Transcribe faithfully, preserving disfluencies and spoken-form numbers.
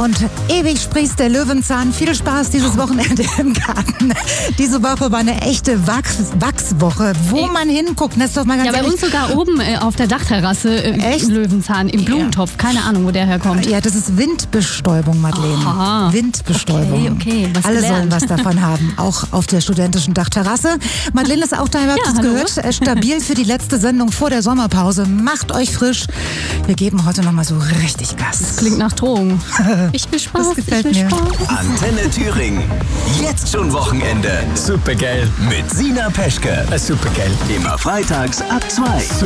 und ewig sprießt der Löwenzahn. Viel Spaß dieses Wochenende im Garten. Diese Woche war eine echte Wachs Wachswoche. Wo man hinguckt, das ist doch mal ganz Ja, bei ehrlich. uns sogar oben äh, auf der Dachterrasse äh, Echt? Löwenzahn im Blumentopf. Keine Ahnung, wo der herkommt. Ja, das ist Windbestäubung, Madeleine. Aha. Windbestäubung. Okay, okay, was Alle gelernt. sollen was davon haben, auch auf der studentischen Dachterrasse. Madeleine ist auch da, ihr habt Ja, es hallo. gehört, äh, stabil für die letzte Sendung vor der Sommerpause. Macht euch frisch. Wir geben heute nochmal so richtig Gas. Klingt nach Drogen. Ich will Spaß, Das gefällt ich will mir. Spaß. Antenne Thüringen. Jetzt schon Wochenende. Supergeil. Mit Sina Peschke. Supergeil. Immer freitags ab zwei.